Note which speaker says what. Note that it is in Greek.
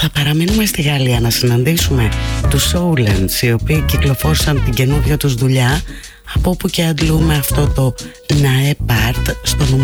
Speaker 1: Θα παραμείνουμε στη Γαλλία να συναντήσουμε τους Soulens, οι οποίοι κυκλοφόρησαν την καινούργια τους δουλειά, από όπου και αντλούμε αυτό το Nae Part στο νούμερο